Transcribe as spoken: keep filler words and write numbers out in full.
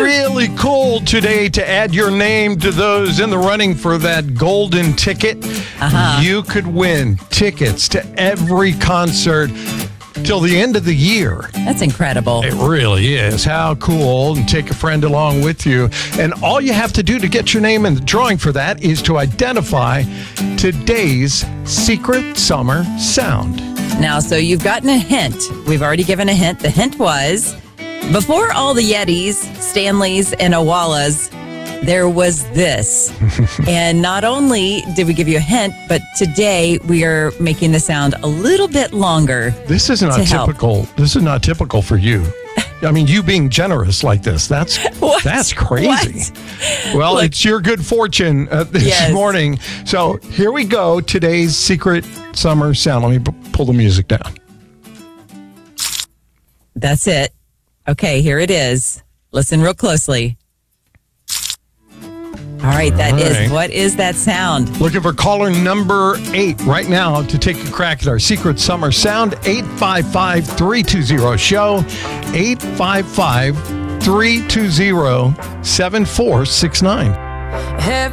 really cool today to add your name to those in the running for that golden ticket. Uh-huh. You could win tickets to every concert till the end of the year. That's incredible. It really is. How cool. And take a friend along with you. And all you have to do to get your name in the drawing for that is to identify today's secret summer sound. Now, so you've gotten a hint. We've already given a hint. The hint was, before all the Yetis, Stanleys, and Owalas, there was this. And not only did we give you a hint, but today we are making the sound a little bit longer. This is not typical. Help. This is not typical for you. I mean, you being generous like this, that's what? that's crazy. What? Well, Look, it's your good fortune uh, this yes. morning. So here we go. Today's secret summer sound. Let me p- pull the music down. That's it. Okay, here it is. Listen real closely. All right, that All right. is, what is that sound? Looking for caller number eight right now to take a crack at our secret summer sound. eight five five, three two zero, show. eight five five, three two zero, seven four six nine.